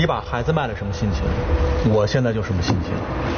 你把孩子卖了什么心情，我现在就什么心情。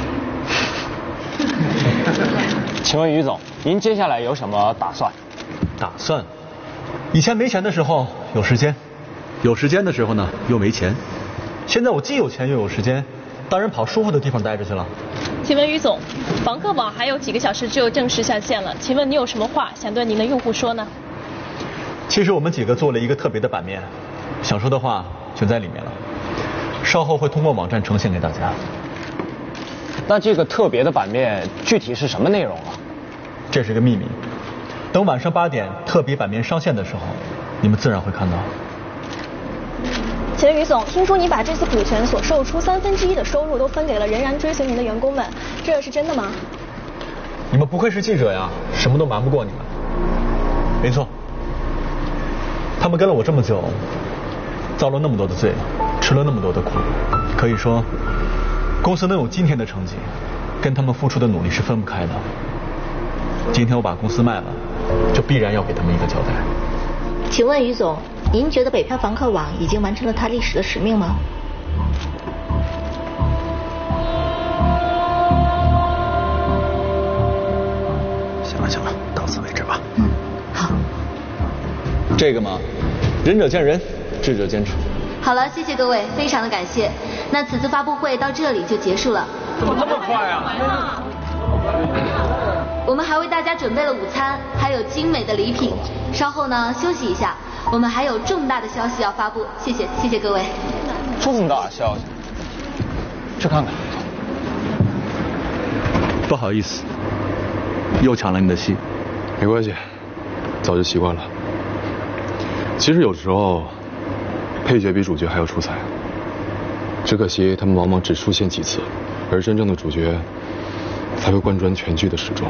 请问于总，您接下来有什么打算？ 打算？以前没钱的时候有时间，有时间的时候呢又没钱。现在我既有钱又有时间，当然跑舒服的地方待着去了。 请问于总，房客网还有几个小时就正式下线了，请问你有什么话想对您的用户说呢？ 其实我们几个做了一个特别的版面，想说的话全在里面了，稍后会通过网站呈现给大家。 那这个特别的版面具体是什么内容啊？ 这是个秘密，等晚上8点特别版面上线的时候，你们自然会看到。 请问于总，听说你把这次股权所售出1/3的收入都分给了仍然追随您的员工们，这是真的吗？ 你们不愧是记者呀，什么都瞒不过你们。没错，他们跟了我这么久，遭了那么多的罪，吃了那么多的苦，可以说公司能有今天的成绩，跟他们付出的努力是分不开的。今天我把公司卖了，就必然要给他们一个交代。 请问于总，您觉得北漂房客网已经完成了它历史的使命吗？ 行了，到此为止吧。 好。 这个嘛，仁者见仁，智者见智。 好了，谢谢各位，非常的感谢。那此次发布会到这里就结束了。 怎么这么快啊？ 我们还为大家准备了午餐，还有精美的礼品。稍后呢，休息一下，我们还有重大的消息要发布。谢谢各位。 重大消息？去看看。 不好意思，又抢了你的戏。 没关系，早就习惯了。其实有时候，配角比主角还要出彩。只可惜他们往往只出现几次，而真正的主角才会贯穿全剧的始终。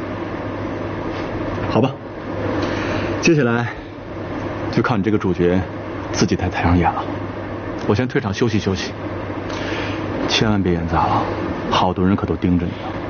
好吧，接下来就靠你这个主角自己在台上演了。我先退场休息休息，千万别演砸了，好多人可都盯着你呢。